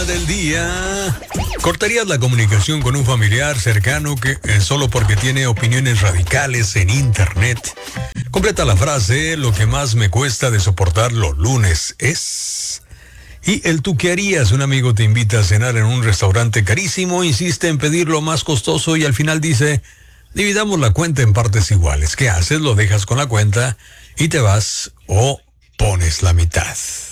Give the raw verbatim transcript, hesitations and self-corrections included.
del día. ¿Cortarías la comunicación con un familiar cercano que eh, solo porque tiene opiniones radicales en internet? Completa la frase: lo que más me cuesta de soportar los lunes es... Y el tú qué harías. Un amigo te invita a cenar en un restaurante carísimo, insiste en pedir lo más costoso y al final dice: dividamos la cuenta en partes iguales. ¿Qué haces? ¿Lo dejas con la cuenta y te vas o pones la mitad?